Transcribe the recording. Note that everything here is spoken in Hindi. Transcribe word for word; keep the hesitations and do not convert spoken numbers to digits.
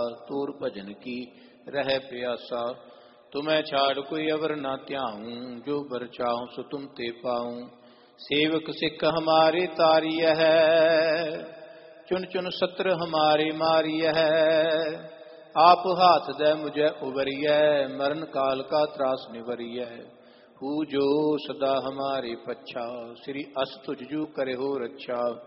तोर भजन की रह प्यासा। तुम्हें छाड़ कोई अवर ना त्याऊं, जो बर चाहूं सो तुम ते पाऊं। सेवक सिख हमारे तारिय है, चुन चुन सत्र हमारे मारिय है। आप हाथ दे मुझे उबरिय, मरण काल का त्रास निवरिय। हु जो सदा हमारे पच्छा, श्री अस तुझ जू करे हो रक्षा।